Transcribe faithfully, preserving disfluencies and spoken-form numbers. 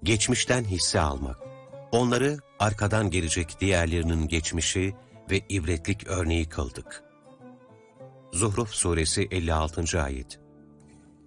Geçmişten hisse almak. Onları arkadan gelecek diğerlerinin geçmişi ve ibretlik örneği kıldık. Zuhruf Suresi elli altıncı. Ayet.